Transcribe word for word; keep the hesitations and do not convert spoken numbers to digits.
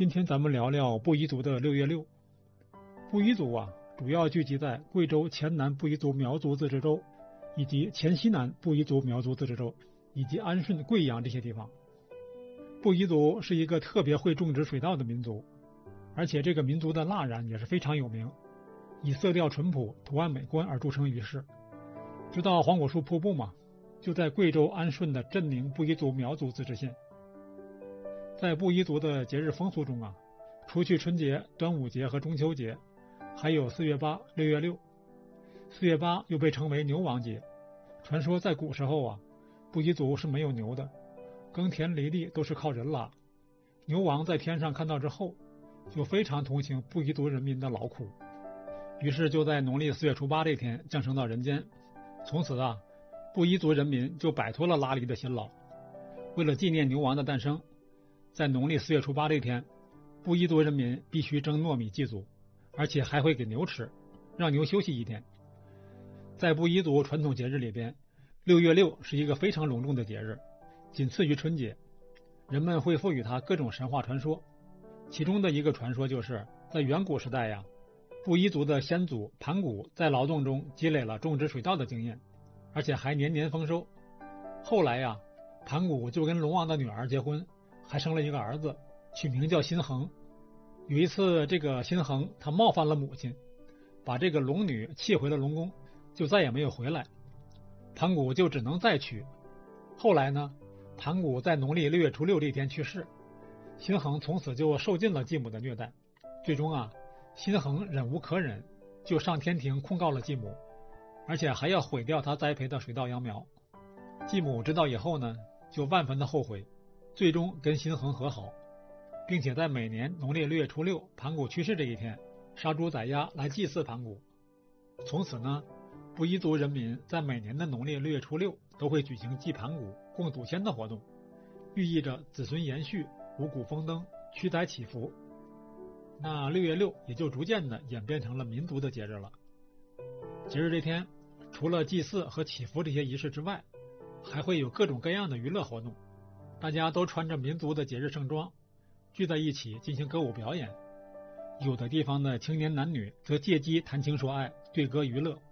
今天咱们聊聊布依族的六月六。布依族啊，主要聚集在贵州黔南布依族苗族自治州，以及黔西南布依族苗族自治州，以及安顺、贵阳这些地方。布依族是一个特别会种植水稻的民族，而且这个民族的蜡染也是非常有名，以色调淳朴、图案美观而著称于世。知道黄果树瀑布吗？就在贵州安顺的镇宁布依族苗族自治县。在布依族的节日风俗中啊，除去春节、端午节和中秋节，还有四月八、六月六。四月八又被称为牛王节。传说在古时候啊，布依族是没有牛的，耕田犁地都是靠人拉。牛王在天上看到之后，就非常同情布依族人民的劳苦，于是就在农历四月初八这天降生到人间。从此啊，布依族人民就摆脱了拉犁的辛劳。为了纪念牛王的诞生，在农历四月初八这天，布依族人民必须蒸糯米祭祖，而且还会给牛吃，让牛休息一天。在布依族传统节日里边，六月六是一个非常隆重的节日，仅次于春节。人们会赋予它各种神话传说，其中的一个传说就是在远古时代呀，布依族的先祖盘古在劳动中积累了种植水稻的经验，而且还年年丰收。后来呀，盘古就跟龙王的女儿结婚，还生了一个儿子，取名叫辛恒。有一次，这个辛恒他冒犯了母亲，把这个龙女气回了龙宫，就再也没有回来。盘古就只能再娶。后来呢，盘古在农历六月初六这天去世，辛恒从此就受尽了继母的虐待。最终啊，辛恒忍无可忍，就上天庭控告了继母，而且还要毁掉他栽培的水稻秧苗。继母知道以后呢，就万分的后悔，最终跟辛恒和好，并且在每年农历六月初六盘古去世这一天，杀猪宰鸭来祭祀盘古。从此呢，布依族人民在每年的农历六月初六都会举行祭盘古、供祖先的活动，寓意着子孙延续、五谷丰登、驱灾祈福。那六月六也就逐渐的演变成了民族的节日了。节日这天，除了祭祀和祈福这些仪式之外，还会有各种各样的娱乐活动。大家都穿着民族的节日盛装，聚在一起进行歌舞表演。有的地方的青年男女则借机谈情说爱、对歌娱乐。